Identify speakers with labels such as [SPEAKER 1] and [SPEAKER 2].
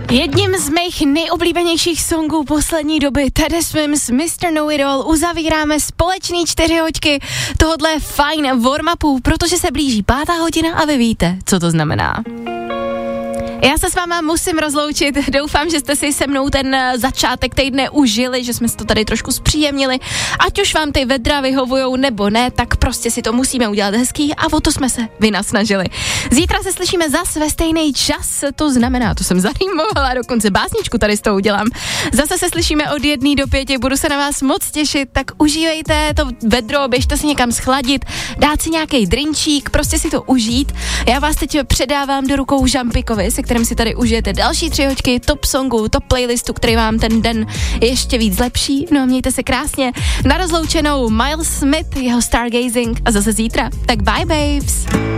[SPEAKER 1] Jedním z mých nejoblíbenějších songů poslední doby, Teddy Swims, Mr. Know-It-All, uzavíráme společný 4 hoďky tohodle fajn warm-upu, protože se blíží 5. hodina a vy víte, co to znamená. Já se s váma musím rozloučit, doufám, že jste si se mnou ten začátek týdne užili, že jsme si to tady trošku zpříjemnili, ať už vám ty vedra vyhovujou nebo ne, tak prostě si to musíme udělat hezký a o to jsme se vynasnažili. Zítra se slyšíme zas ve stejný čas, to znamená, to jsem zarýmovala, dokonce básničku tady s tou udělám. Zase se slyšíme od 1 do 5, budu se na vás moc těšit, tak užívejte to vedro, běžte si někam schladit, dát si nějaký drinčík, prostě si to užít. Já vás teď předávám do rukou Žampikovi, se kterým si tady užijete další 3 hoďky top songu, top playlistu, který vám ten den ještě víc zlepší. No a mějte se krásně. Na rozloučenou Miles Smith, jeho Stargazing a zase zítra. Tak bye babes.